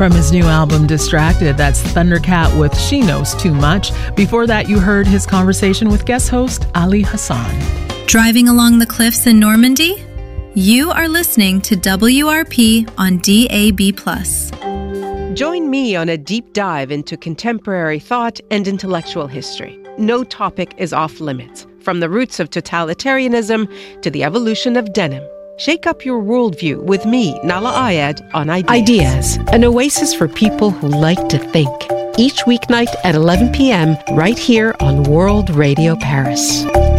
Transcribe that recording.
From his new album, Distracted, that's Thundercat with She Knows Too Much. Before that, you heard his conversation with guest host Ali Hassan. Driving along the cliffs in Normandy? You are listening to WRP on DAB+. Join me on a deep dive into contemporary thought and intellectual history. No topic is off limits, from the roots of totalitarianism to the evolution of denim. Shake up your worldview with me, Nala Ayed, on Ideas, an oasis for people who like to think. Each weeknight at 11 p.m. right here on World Radio Paris.